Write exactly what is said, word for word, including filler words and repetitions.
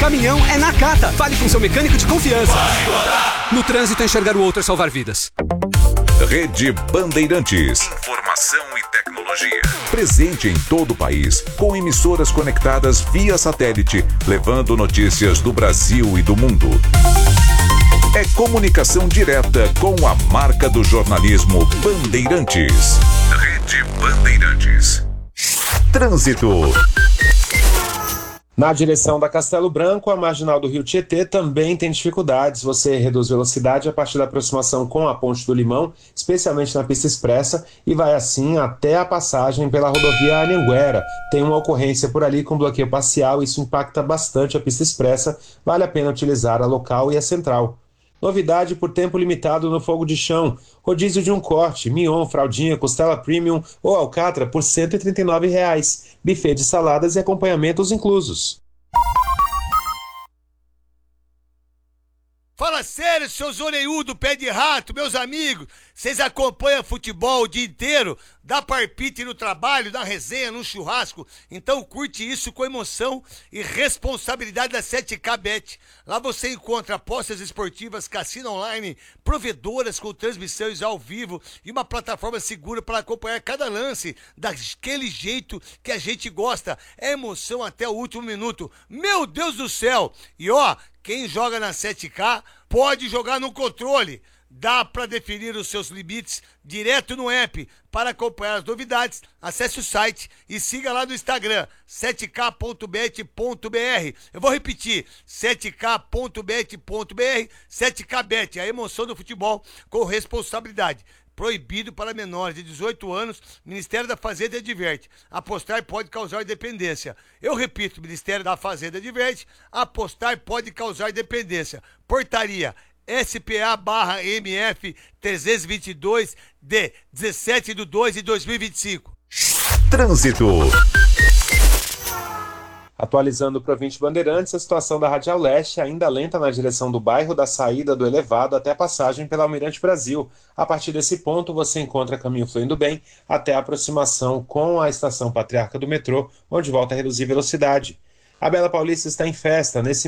caminhão é Nakata. Fale com seu mecânico de confiança. No trânsito, enxergar o outro é salvar vidas. Rede Bandeirantes. Informação e tecnologia. Presente em todo o país, com emissoras conectadas via satélite, levando notícias do Brasil e do mundo. É comunicação direta com a marca do jornalismo Bandeirantes. Rede Bandeirantes. Trânsito. Na direção da Castelo Branco, a marginal do Rio Tietê também tem dificuldades. Você reduz velocidade a partir da aproximação com a Ponte do Limão, especialmente na pista expressa, e vai assim até a passagem pela rodovia Anhanguera. Tem uma ocorrência por ali com bloqueio parcial, isso impacta bastante a pista expressa. Vale a pena utilizar a local e a central. Novidade por tempo limitado no fogo de chão. Rodízio de um corte, mignon, fraldinha, costela premium ou alcatra por cento e trinta e nove reais. Buffet de saladas e acompanhamentos inclusos. Fala sério, seus orelhudos, pé de rato, meus amigos. Vocês acompanham futebol o dia inteiro? Dá parpite no trabalho, na resenha, no churrasco? Então curte isso com emoção e responsabilidade da sete K Bet. Lá você encontra apostas esportivas, cassino online, provedoras com transmissões ao vivo e uma plataforma segura para acompanhar cada lance daquele jeito que a gente gosta. É emoção até o último minuto. Meu Deus do céu! E ó, quem joga na sete K pode jogar no controle. Dá para definir os seus limites direto no app. Para acompanhar as novidades, acesse o site e siga lá no Instagram, sete k ponto bet ponto b r. Eu vou repetir, sete k ponto bet ponto b r, sete K Bet, a emoção do futebol com responsabilidade. Proibido para menores de dezoito anos, Ministério da Fazenda adverte. Apostar pode causar dependência. Eu repito, Ministério da Fazenda adverte. Apostar pode causar dependência. Portaria S P A barra M F trezentos e vinte e dois de dezessete de dois de dois mil e vinte e cinco. Trânsito. Atualizando para o ouvinte Bandeirantes, a situação da Radial Leste ainda lenta na direção do bairro da saída do elevado até a passagem pela Almirante Brasil. A partir desse ponto, você encontra caminho fluindo bem até a aproximação com a estação Patriarca do metrô, onde volta a reduzir velocidade. A Bela Paulista está em festa. Nesse